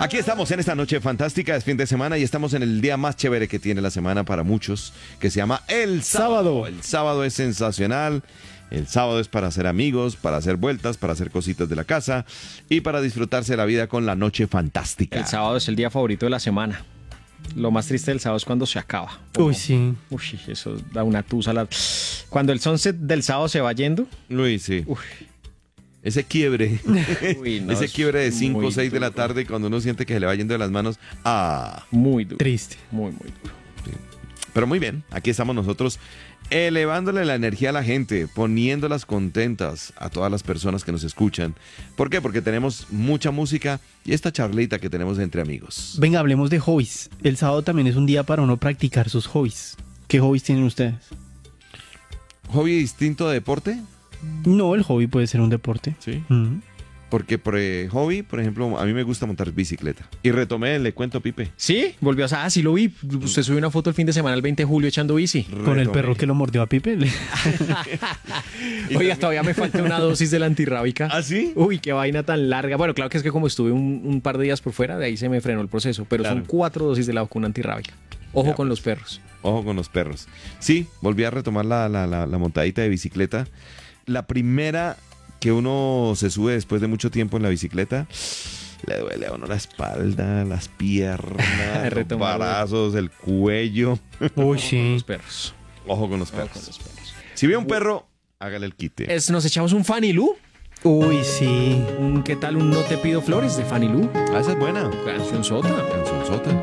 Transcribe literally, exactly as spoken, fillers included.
Aquí estamos en esta noche fantástica, es fin de semana y estamos en el día más chévere que tiene la semana para muchos, que se llama el sábado. El sábado es sensacional. El sábado es para hacer amigos, para hacer vueltas, para hacer cositas de la casa y para disfrutarse la vida con la noche fantástica. El sábado es el día favorito de la semana. Lo más triste del sábado es cuando se acaba. Uy, sí. Uy, eso da una tusa. La... Cuando el sunset del sábado se va yendo. Uy, sí. Uy. Ese quiebre, Uy, no, ese es quiebre de cinco o seis de la duro. tarde cuando uno siente que se le va yendo de las manos. Ah, Muy duro. Triste. Muy, muy duro. pero muy bien, aquí estamos nosotros elevándole la energía a la gente, poniéndolas contentas a todas las personas que nos escuchan. ¿Por qué? Porque tenemos mucha música y esta charlita que tenemos entre amigos. Venga, hablemos de hobbies. El sábado también es un día para uno practicar sus hobbies. ¿Qué hobbies tienen ustedes? ¿Hobby distinto de deporte? No, el hobby puede ser un deporte. Sí. Mm. Porque por eh, hobby, por ejemplo, a mí me gusta montar bicicleta. Y retomé, le cuento a Pipe. ¿Sí? Volvió a... Ah, sí lo vi. Usted subió una foto el fin de semana, el veinte de julio, echando bici. Con el Retomé. perro que lo mordió a Pipe. Oiga, todavía me falta una dosis de la antirrábica. ¿Ah, sí? Uy, qué vaina tan larga. Bueno, claro que es que como estuve un, un par de días por fuera, de ahí se me frenó el proceso. Pero Claro. son cuatro dosis de la vacuna antirrábica. Ojo Ya, con pues. los perros. Ojo con los perros. Sí, volví a retomar la, la, la, la montadita de bicicleta. La primera que uno se sube después de mucho tiempo en la bicicleta, le duele a uno la espalda, las piernas, los Retomar. brazos, el cuello. Uy, sí. Los perros. Ojo con los Ojo con perros. los perros. Si ve un perro, hágale el quite. Es- nos echamos un Fanny Lu. Uy, sí. Un, ¿Qué tal un No te pido flores de Fanny Lu? Ah, esa es buena. Canción sota. Cancionzota.